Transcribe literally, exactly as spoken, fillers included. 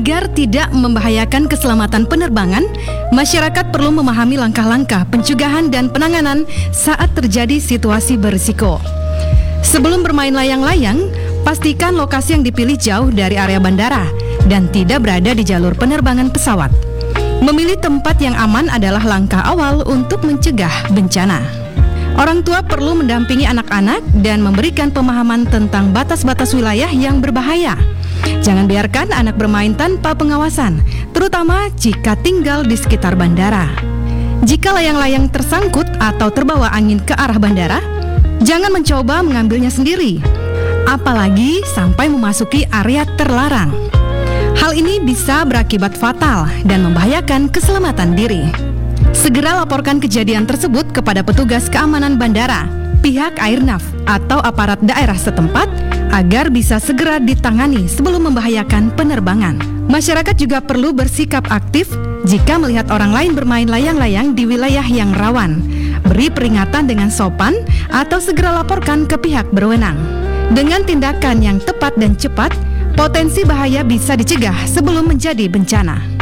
Agar tidak membahayakan keselamatan penerbangan, masyarakat perlu memahami langkah-langkah pencegahan dan penanganan saat terjadi situasi berisiko. Sebelum bermain layang-layang, pastikan lokasi yang dipilih jauh dari area bandara dan tidak berada di jalur penerbangan pesawat. Memilih tempat yang aman adalah langkah awal untuk mencegah bencana. Orang tua perlu mendampingi anak-anak dan memberikan pemahaman tentang batas-batas wilayah yang berbahaya. Jangan biarkan anak bermain tanpa pengawasan, terutama jika tinggal di sekitar bandara. Jika layang-layang tersangkut atau terbawa angin ke arah bandara, jangan mencoba mengambilnya sendiri, apalagi sampai memasuki area terlarang. Hal ini bisa berakibat fatal dan membahayakan keselamatan diri. Segera laporkan kejadian tersebut kepada petugas keamanan bandara, pihak Airnav, atau aparat daerah setempat agar bisa segera ditangani sebelum membahayakan penerbangan. Masyarakat juga perlu bersikap aktif jika melihat orang lain bermain layang-layang di wilayah yang rawan. Beri peringatan dengan sopan atau segera laporkan ke pihak berwenang. Dengan tindakan yang tepat dan cepat, potensi bahaya bisa dicegah sebelum menjadi bencana.